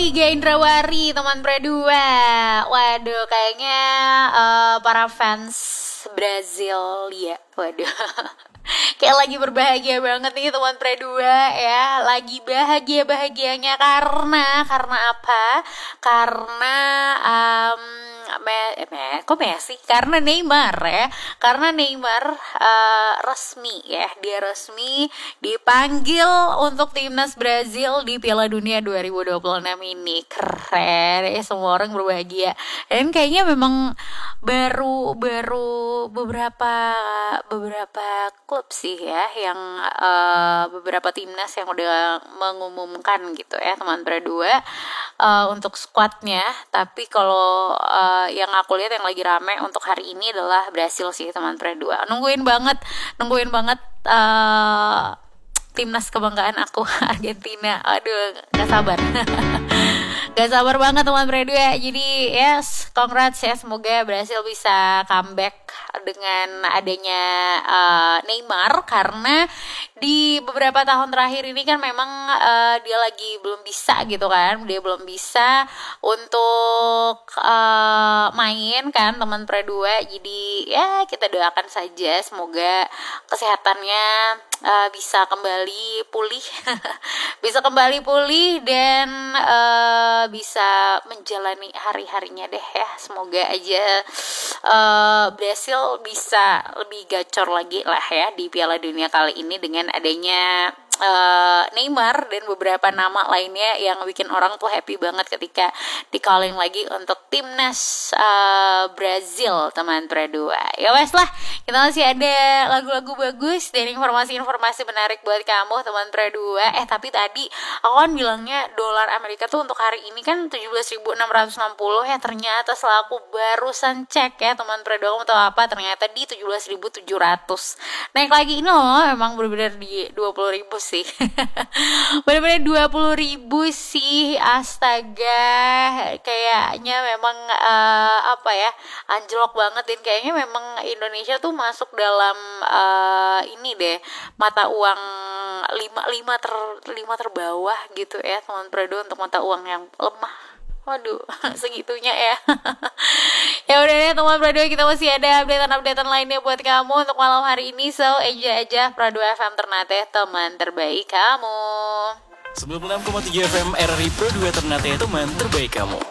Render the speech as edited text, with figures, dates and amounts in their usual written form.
Tiga Indrawari, teman Bradua. Waduh, kayaknya para fans Brazil ya. Waduh. Kayak lagi berbahagia banget nih teman Bradua ya. Lagi bahagia-bahagianya karena apa? Karena kok Messi? Karena Neymar ya. Karena Neymar resmi ya. Dia resmi dipanggil untuk timnas Brazil di Piala Dunia 2026 ini. Keren ya, semua orang berbahagia. Dan kayaknya memang baru beberapa klub sih ya yang beberapa timnas yang udah mengumumkan gitu ya teman Bradua untuk skuadnya. Tapi kalau yang aku lihat yang lagi rame untuk hari ini adalah Brasil sih teman Bradua. Nungguin banget timnas kebanggaan aku Argentina. Aduh, gak sabar. Gak sabar banget teman Bradua. Jadi yes, congrats ya, semoga Brasil bisa comeback dengan adanya Neymar. Karena di beberapa tahun terakhir ini kan memang dia lagi belum bisa gitu kan. Dia belum bisa untuk main kan teman Bradua. Jadi ya kita doakan saja semoga kesehatannya bisa kembali pulih bisa kembali pulih dan bisa menjalani hari-harinya deh ya. Semoga aja Brasil bisa lebih gacor lagi lah ya di Piala Dunia kali ini dengan adanya Neymar dan beberapa nama lainnya yang bikin orang tuh happy banget ketika di-calling lagi untuk timnas Brazil teman Bradua. Ya wes lah, kita masih ada lagu-lagu bagus dan informasi-informasi menarik buat kamu teman Bradua. Tapi tadi aku kan bilangnya dolar Amerika tuh untuk hari ini kan 17.660 ya. Ternyata setelah aku barusan cek ya teman Bradua, kamu tahu apa? Ternyata di 17.700. Naik lagi ini loh, memang benar-benar di 20.000 sih. Benar-benar 20.000 sih, astaga. Kayaknya memang anjlok banget. Dan kayaknya memang Indonesia tuh masuk dalam ini deh, mata uang 5 terbawah gitu ya teman Prado, untuk mata uang yang lemah. Waduh, segitunya ya. Ya udah deh teman Prado, kita masih ada updatean lainnya buat kamu untuk malam hari ini. So enjoy aja Prado FM Ternate, teman terbaik kamu. 96,7 FM RRI Pro 2 Ternate, teman terbaik kamu.